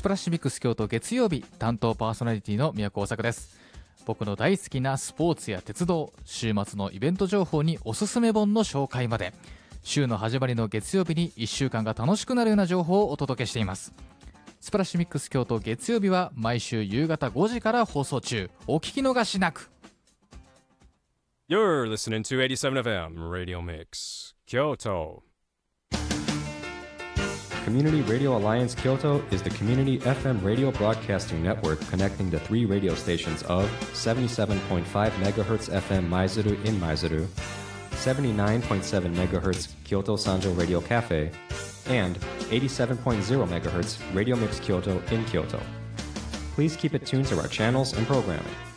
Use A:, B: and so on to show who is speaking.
A: プラッシュミックス京都月曜日、担当パーソナリティの宮古大作です。僕の大好きなスポーツや鉄道、週末のイベント情報におすすめ本の紹介まで、週の始まりの月曜日に1週間が楽しくなるような情報をお届けしています。スプラッシュミックス京都月曜日は毎週夕方5時から放送中。お聞き逃しなく。
B: You're listening to 87FM Radio Mix Kyoto.
C: Community Radio Alliance Kyoto is the community FM radio broadcasting network connecting the 3 radio stations of 77.5 MHz FM Maizuru in Maizuru, 79.7 MHz Kyoto Sanjo Radio Cafe, and 87.0 MHz Radio Mix Kyoto in Kyoto. Please keep it tuned to our channels and programming.